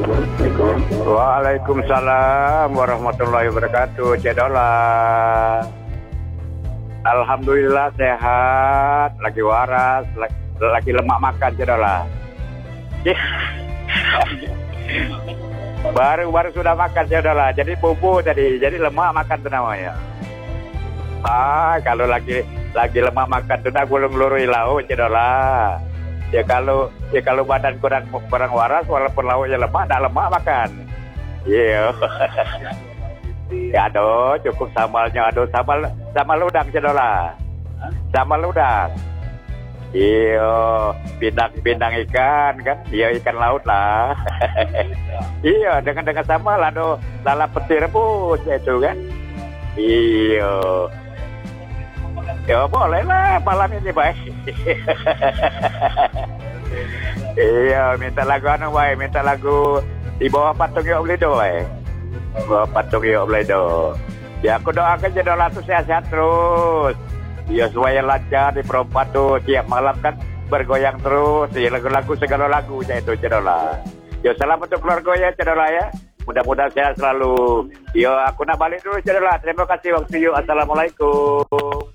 Waalaikumsalam warahmatullahi wabarakatuh. Cedola. Alhamdulillah sehat, lagi waras, lagi lemak makan Cedola. Baru sudah makan Cedola. Jadi bumbu tadi, jadi lemak makan tuh namanya. Kalau lagi lemak makan tuh nak gulung lurui lauk Cedola. Ya kalau badan kurang waras, walaupun lauknya lemak, dah lemak makan. Iya. Ya aduh, cukup samalnya, sambal udang Cedola. Sambal udang. Iya, bintang ikan kan, iya ikan laut lah. Iya, dengan sambal, aduh, lalap petir rebus itu kan. Iya. Ya boleh lah malam ini baik. Iya, minta lagu di bawah patung Yok Bledo bawah patung Yok Bledo. Ya aku doakan Cedola tuh sehat-sehat terus. Ya supaya lancar di perempat tuh tiap malam kan bergoyang terus. Ya lagu-lagu segala lagu itu Cedola. Ya salam untuk keluarga ya Cedola ya. Mudah-mudahan sehat selalu. Yo aku nak balik dulu Cedola. Terima kasih waktu you. Assalamualaikum.